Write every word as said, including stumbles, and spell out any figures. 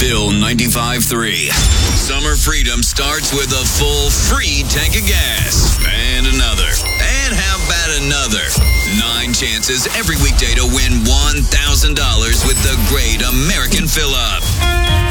Bill ninety-five three. Summer freedom starts with a full free tank of gas. And another. And how about another? Nine chances every weekday to win one thousand dollars with the Great American Fill-Up.